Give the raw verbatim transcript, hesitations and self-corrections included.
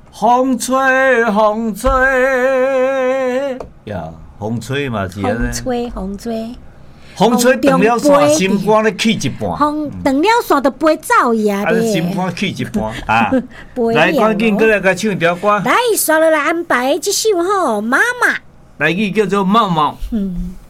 风吹风吹呀，风吹嘛是安尼。 风吹风吹， 风吹断了线，心肝咧起一半。 风断了线就飞走呀啊，心肝起一半啊！ 飞来，赶紧过来甲唱一条歌。 来，刷落来安排这首吼，妈妈。 来句叫做《猫猫》。 嗯。